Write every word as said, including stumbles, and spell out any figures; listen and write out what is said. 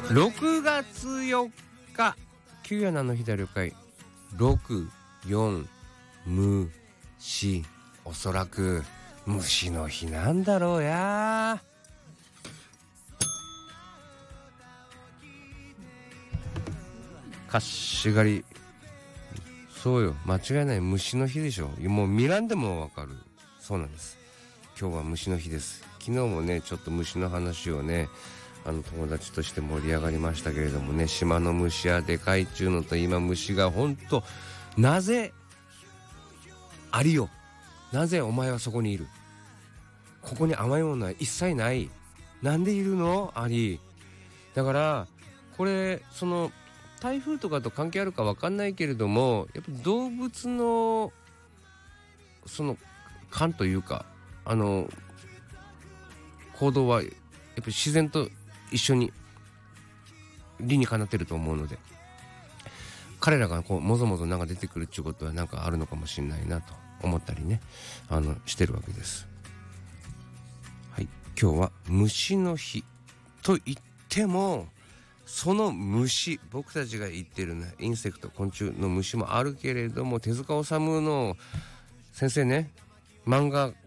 ろくがつよっか旧夜何の日だ了解。ろく、よん、む、し、おそらく虫の日なんだろうや。かしがり、そうよ、間違いない虫の日でしょ。もう見らんでもわかる。そうなんです。今日は虫の日です。昨日もねちょっと虫の話をねあの友達として盛り上がりましたけれどもね、島の虫はでかいっちゅうのと、今虫がほんとなぜありよ、なぜお前はそこにいる、ここに甘いものは一切ない、なんでいるのアリ。だからこれその台風とかと関係あるか分かんないけれども、やっぱ動物のその感というかあの行動はやっぱり自然と一緒に理にかなってると思うので、彼らがこうもぞもぞなんか出てくるっていうことはなんかあるのかもしれないなと思ったりね、あのしてるわけです。はい、今日は虫の日と言っても、その虫、僕たちが言ってるねインセクト昆虫の虫もあるけれども、手塚治虫の先生ね、漫画